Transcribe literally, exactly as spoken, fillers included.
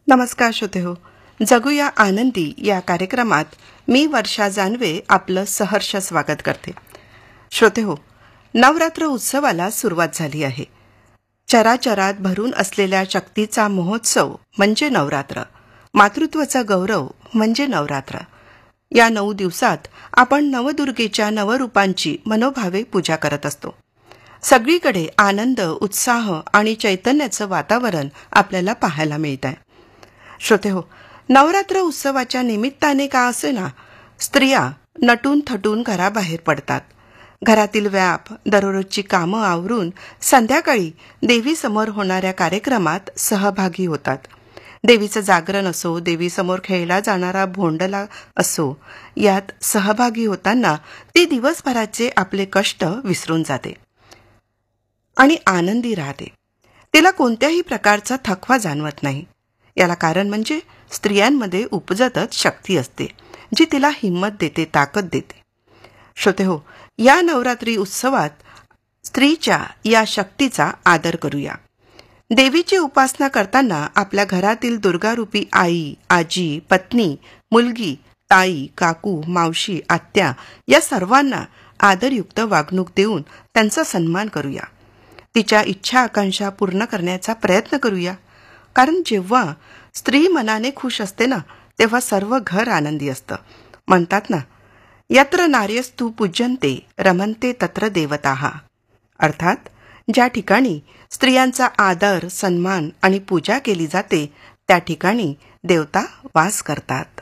नमस्कार श्रोतेहो, जगूया आनंदी या कार्यक्रमात मी वर्षा जानवे आपलं सहर्ष स्वागत करते. श्रोतेहो, नवरात्र उत्सवाला सुरुवात झाली आहे. चराचरात भरून असलेल्या शक्तीचा महोत्सव म्हणजे नवरात्र, मातृत्वाचा गौरव म्हणजे नवरात्र. या नऊ दिवसात आपण नवदुर्गेच्या नवरूपांची मनोभावे पूजा करत असतो. सगळीकडे आनंद, उत्साह आणि चैतन्याचं वातावरण आपल्याला पाहायला मिळत आहे. श्रोतेहो, नवरात्र उत्सवाच्या निमित्ताने का असेना, स्त्रिया नटून थटून घराबाहेर पडतात. घरातील व्याप, दररोजची कामं आवरून संध्याकाळी देवीसमोर होणाऱ्या कार्यक्रमात सहभागी होतात. देवीचं जागरण असो, देवीसमोर खेळला जाणारा भोंडला असो, यात सहभागी होताना ती दिवसभराचे आपले कष्ट विसरून जाते आणि आनंदी राहते. तिला कोणत्याही प्रकारचा थकवा जाणवत नाही. याला कारण म्हणजे स्त्रियांमध्ये उपजतच शक्ती असते, जी तिला हिंमत देते, ताकद देते. श्रोतेहो, या नवरात्री उत्सवात स्त्रीच्या या शक्तीचा आदर करूया. देवीची उपासना करताना आपल्या घरातील दुर्गारूपी आई, आजी, पत्नी, मुलगी, ताई, काकू, मावशी, आत्या या सर्वांना आदरयुक्त वागणूक देऊन त्यांचा सन्मान करूया. तिच्या इच्छा आकांक्षा पूर्ण करण्याचा प्रयत्न करूया. कारण जेव्हा स्त्री मनाने खुश असते ना, तेव्हा सर्व घर आनंदी असतं. म्हणतात ना, यत्र नार्यस्तु पूज्यन्ते रमन्ते तत्र देवताः. अर्थात ज्या ठिकाणी स्त्रियांचा आदर, सन्मान आणि पूजा केली जाते त्या ठिकाणी देवता वास करतात.